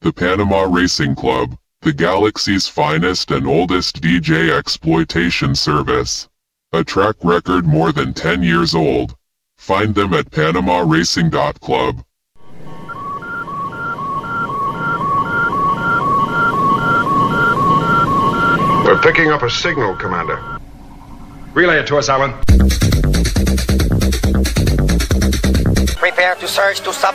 The Panama Racing Club, the galaxy's finest and oldest DJ exploitation service. A track record more than 10 years old. Find them at PanamaRacing.club. We're picking up a signal, Commander. Relay it to us, Alan. Prepare to search to sub